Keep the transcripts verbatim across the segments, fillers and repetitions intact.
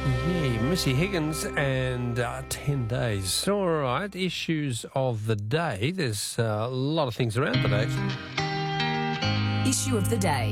Yeah, Missy Higgins and uh, ten days. All right, issues of the day. There's uh, a lot of things around today. Issue of the day.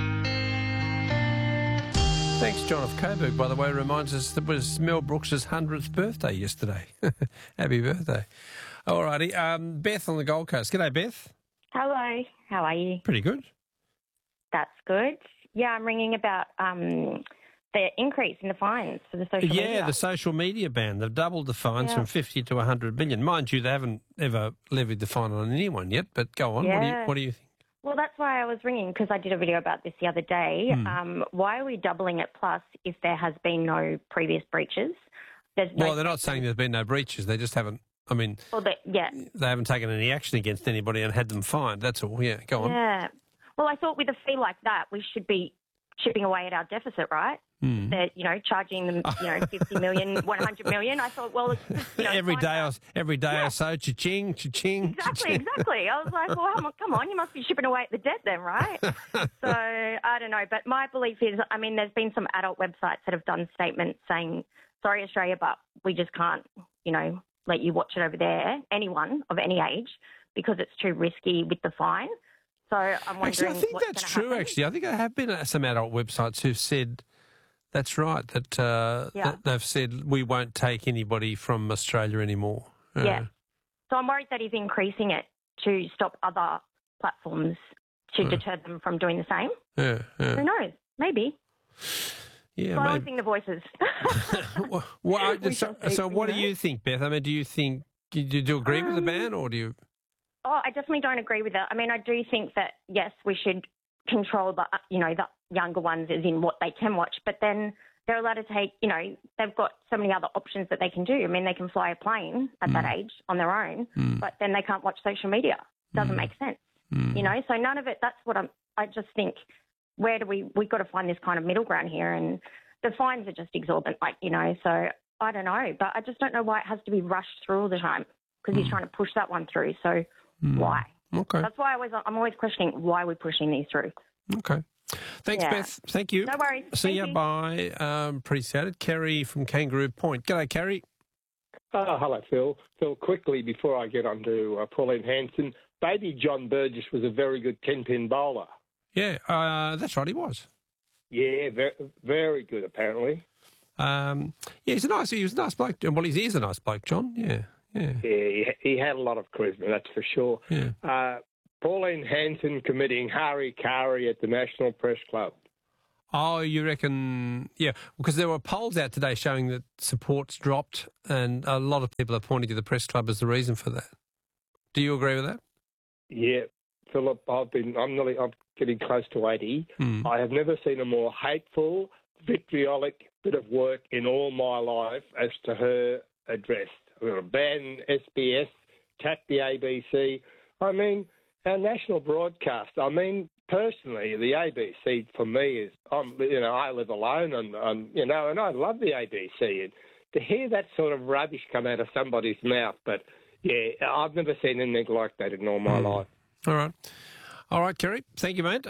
Thanks, John of Coburg, by the way, reminds us that it was Mel Brooks' hundredth birthday yesterday. Happy birthday. All righty, um, Beth on the Gold Coast. G'day, Beth. Hello, how are you? Pretty good. That's good. Yeah, I'm ringing about um, the increase in the fines for the social yeah, media. the social media ban. They've doubled the fines Yeah. from fifty to one hundred million. Mind you, they haven't ever levied the fine on anyone yet, but go on. What do you, Yeah. what do you think? Well, that's why I was ringing, because I did a video about this the other day. Hmm. Um, why are we doubling it plus if there has been no previous breaches? There's no Well, they're not saying there's been no breaches. They just haven't, I mean, Well, the, yeah. they haven't taken any action against anybody and had them fined. That's all. Yeah, go on. Yeah. Well, I thought with a fee like that, we should be chipping away at our deficit, right? Hmm. That, you know, charging them, you know, fifty million, one hundred million. I thought, well, it's just, you know, every fine day, I art. was, every day Yeah. or so, cha-ching, cha-ching, Exactly, cha-ching. exactly. I was like, well, come on, come on, you must be chipping away at the debt then, right? So I don't know. But my belief is, I mean, there's been some adult websites that have done statements saying, sorry, Australia, but we just can't, you know, let you watch it over there, anyone of any age, because it's too risky with the fine. So I'm wondering Actually, I think what's that's gonna true, happen. actually. I think there have been uh, some adult websites who've said that's right, that, uh, Yeah. that they've said we won't take anybody from Australia anymore. Uh, Yeah. So I'm worried that he's increasing it to stop other platforms to Hmm. deter them from doing the same. Yeah, yeah. Who knows? Maybe. Yeah, Silencing the voices. Well, well, We so, shall see, so what do you know? you think, Beth? I mean, do you think, do you, do you agree with the Um, ban, or do you... Oh, I definitely don't agree with it. I mean, I do think that, yes, we should control the, uh, you know, the younger ones as in what they can watch, but then they're allowed to take, you know, they've got so many other options that they can do. I mean, they can fly a plane at that age on their own, Mm. but then they can't watch social media. Doesn't Mm. make sense, Mm. you know? So none of it, that's what I'm, I just think, where do we, we've got to find this kind of middle ground here, and the fines are just exorbitant, like, you know, so I don't know, but I just don't know why it has to be rushed through all the time, because he's trying to push that one through, so Mm. why? Okay, That's why I always, I'm always questioning why we're pushing these through. okay. Thanks, Yeah. Beth. Thank you. No worries. See Thank ya. you. Bye. Um, appreciate it. Kerry from Kangaroo Point. G'day, Kerry. Oh, hello, Phil. Phil, quickly before I get on to uh, Pauline Hanson, baby John Burgess was a very good ten-pin bowler. Yeah, uh, that's right, he was. Yeah, very, very good, apparently. Um, yeah, he's a nice, he was a nice bloke. Well, he is a nice bloke, John. Yeah, yeah, Yeah, he, he had a lot of charisma, that's for sure. yeah. Uh, Pauline Hanson committing Hari Kari at the National Press Club. Oh, you reckon? Yeah, because there were polls out today showing that support's dropped, and a lot of people are pointing to the press club as the reason for that. Do you agree with that? Yeah, Philip, I've been, I'm nearly, I'm getting close to eighty. Hmm. I have never seen a more hateful, vitriolic bit of work in all my life as to her address. We're going to ban S B S, tap the A B C. I mean, our national broadcast. I mean, personally, the A B C for me is, I'm, you know, I live alone, and, and you know, and I love the A B C. And to hear that sort of rubbish come out of somebody's mouth, but yeah, I've never seen anything like that in all my Hmm. life. All right. All right, Kerry. Thank you, mate.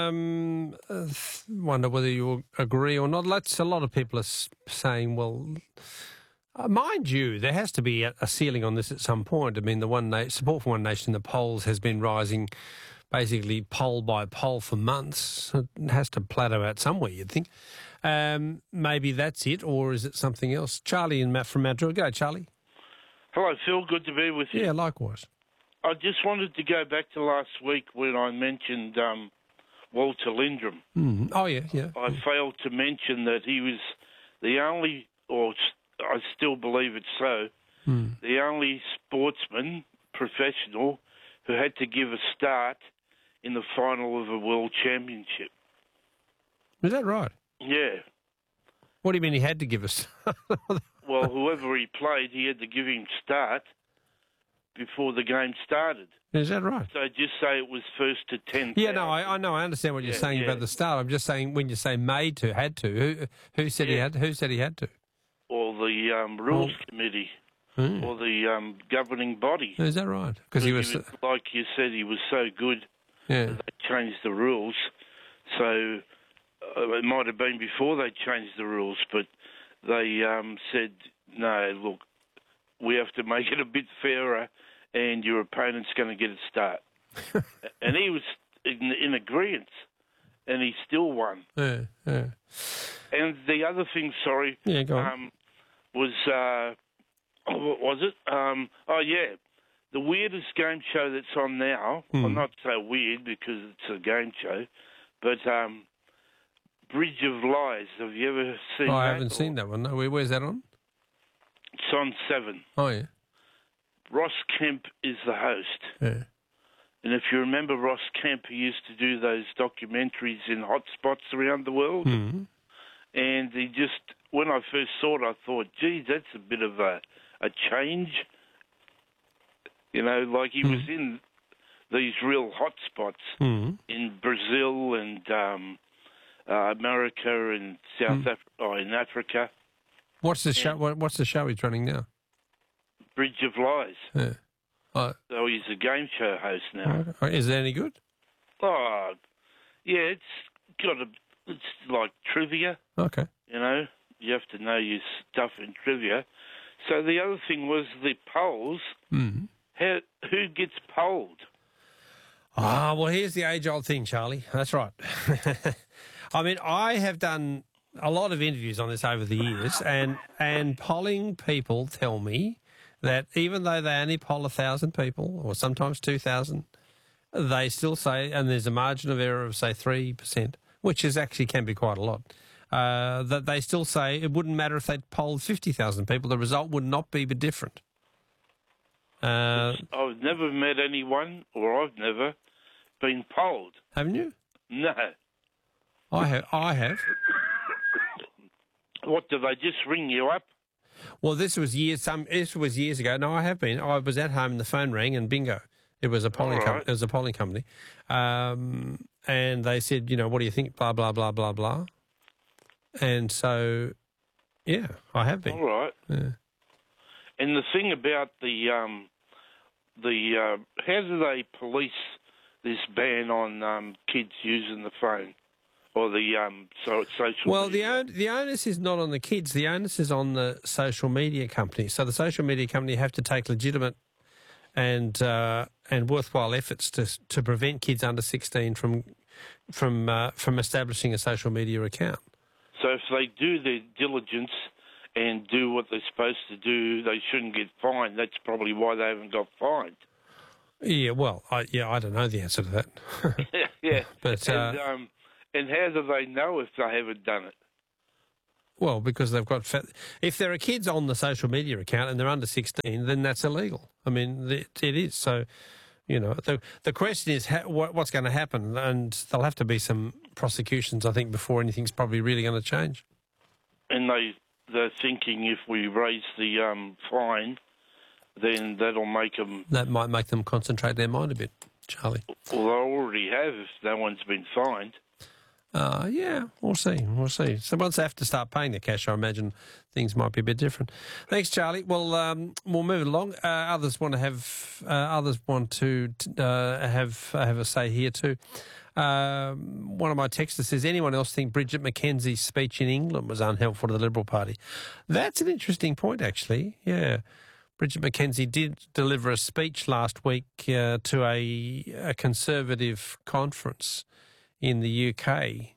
Um, uh, wonder whether you agree or not. Let's, a lot of people are s- saying, well, uh, mind you, there has to be a, a ceiling on this at some point. I mean, the one na- support for One Nation, the polls has been rising basically poll by poll for months. It has to plateau out somewhere, you'd think. Um, maybe that's it, or is it something else? Charlie and Matt from Mount Druitt. Go, Charlie. Hello, Phil. Good to be with you. Yeah, likewise. I just wanted to go back to last week when I mentioned um, Walter Lindrum. Mm. Oh, yeah, yeah. I failed to mention that he was the only, or s- I still believe it's so, Mm. the only sportsman, professional, who had to give a start in the final of a world championship. Is that right? Yeah. What do you mean he had to give us? Well, whoever he played, he had to give him start before the game started. Is that right? So just say it was first to ten. Yeah, no, I, I know, I understand what you're Yeah, saying yeah. about the start. I'm just saying when you say made to, had to, who, who said he Yeah. had? Who said he had to? Or the um, rules Oh. committee, Hmm. or the um, governing body. Is that right? Because he was, like you said, he was so good. yeah. They changed the rules, so uh, it might have been before they changed the rules, but they um, said, no, look, we have to make it a bit fairer and your opponent's going to get a start. And he was in, in agreement, and he still won. Yeah, yeah. And the other thing, sorry, Yeah, go on. um, was, uh, oh, what was it? Um, oh, yeah, the weirdest game show that's on now, Hmm. well, not so weird because it's a game show, but um, Bridge of Lies. Have you ever seen Oh, that? I haven't seen that one. No, where, where's that on? It's on Seven. Oh, yeah. Ross Kemp is the host. Yeah. And if you remember Ross Kemp, he used to do those documentaries in hot spots around the world. Mm. And he just, when I first saw it, I thought, geez, that's a bit of a, a change. You know, like he Mm. was in these real hot spots Mm. in Brazil and um, uh, America and South Mm. Africa, oh, in Africa. What's the show? What, what's the show he's running now? Bridge of Lies. Yeah. Oh, So he's a game show host now. oh, is it any good? Oh, yeah, it's got a, it's like trivia, Okay. you know. You have to know your stuff in trivia. So the other thing was the polls. Mm. How, who gets polled? Ah, well, here's the age-old thing, Charlie. That's right. I mean, I have done a lot of interviews on this over the years, and and polling people tell me that even though they only poll a thousand people, or sometimes two thousand, they still say, and there's a margin of error of say three percent, which is actually can be quite a lot. Uh, that they still say it wouldn't matter if they polled fifty thousand people; the result would not be different. Uh, I've never met anyone, or I've never been polled. haven't you? No. I have. I have. What, do they just ring you up? Well, this was years. Some this was years ago. No, I have been. I was at home, and the phone rang, and bingo, it was a polling. All Com- right. it was a polling company, um, and they said, you know, what do you think? Blah blah blah blah blah. And so, yeah, I have been. All right. Yeah. And the thing about the um, the uh, how do they police this ban on um, kids using the phone or the um, so social? Well, the media? on- the onus is not on the kids. The onus is on the social media company. So the social media company have to take legitimate and uh, and worthwhile efforts to to prevent kids under sixteen from from uh, from establishing a social media account. So if they do their diligence and do what they're supposed to do, they shouldn't get fined. That's probably why they haven't got fined. Yeah, well, I, yeah, I don't know the answer to that. Yeah. But, and, uh, um, and how do they know if they haven't done it? Well, because they've got fa- if there are kids on the social media account and they're under sixteen, then that's illegal. I mean, it, it is. So, you know, the the question is ha- what, what's going to happen, and there'll have to be some prosecutions, I think, before anything's probably really going to change. And they they're thinking if we raise the um, fine, then that'll make them. That might make them concentrate their mind a bit, Charlie. Well, they already have if no one's been fined. Uh, yeah, we'll see. We'll see. So once they have to start paying the cash, I imagine things might be a bit different. Thanks, Charlie. Well, um, we'll move it along. Uh, others want to have uh, others want to uh, have have a say here too. Um, one of my texters says, anyone else think Bridget McKenzie's speech in England was unhelpful to the Liberal Party? That's an interesting point, actually. Yeah. Bridget McKenzie did deliver a speech last week uh, to a, a Conservative conference in the U K,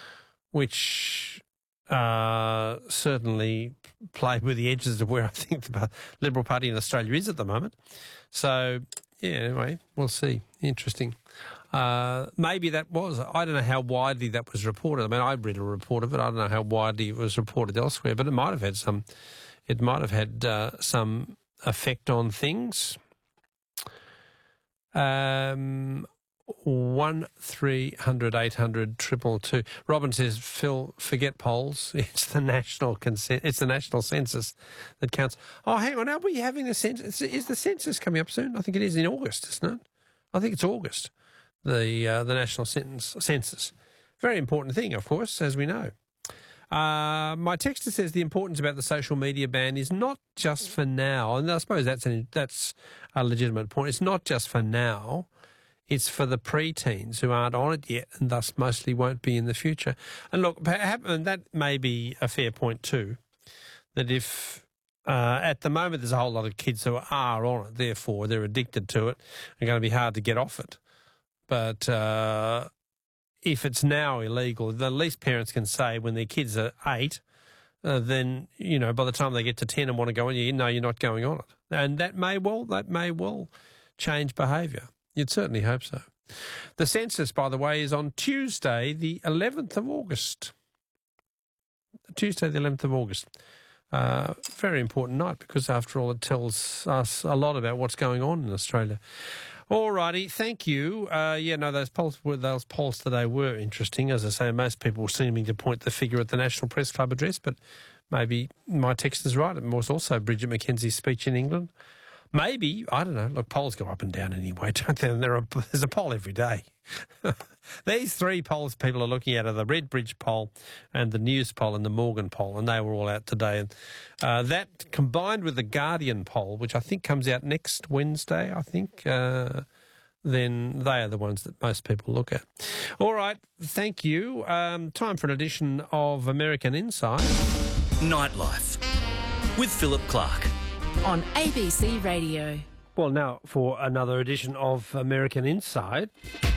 which uh, certainly played with the edges of where I think the Liberal Party in Australia is at the moment. So, yeah, anyway, we'll see. Interesting. Uh, maybe that was, I don't know how widely that was reported. I mean, I read a report of it. I don't know how widely it was reported elsewhere, but it might have had some, it might have had uh, some effect on things. Um, one three hundred eight hundred triple two. Robin says, Phil, forget polls. It's the national consent. It's the national census that counts. Oh, hang on. Are we having a census? Is the census coming up soon? I think it is in August, isn't it? I think it's August. The uh, the national census. census. Very important thing, of course, as we know. Uh, my texter says the importance about the social media ban is not just for now, and I suppose that's an, that's a legitimate point. It's not just for now. It's for the preteens who aren't on it yet and thus mostly won't be in the future. And look, perhaps, and that may be a fair point too. that if uh, at the moment there's a whole lot of kids who are on it, therefore they're addicted to it and going to be hard to get off it. But uh, if it's now illegal, the least parents can say when their kids are eight, uh, then, you know, by the time they get to ten and want to go on, you know, you're not going on it. And that may well, that may well change behaviour. You'd certainly hope so. The census, by the way, is on Tuesday, the eleventh of August. Tuesday, the eleventh of August. Uh, very important night because, after all, it tells us a lot about what's going on in Australia. All righty, thank you. Uh, yeah, no, those polls, were, those polls today were interesting. As I say, most people were seeming to point the figure at the National Press Club address, but maybe my text is right. It was also Bridget McKenzie's speech in England. Maybe, I don't know. Look, polls go up and down anyway, don't they? And there are, there's a poll every day. These three polls people are looking at are the Redbridge poll and the News poll and the Morgan poll, and they were all out today. And uh, that combined with the Guardian poll, which I think comes out next Wednesday, I think, uh, then they are the ones that most people look at. All right, thank you. Um, time for an edition of American Insight. Nightlife with Philip Clark. On A B C Radio. Well, now for another edition of American Insight.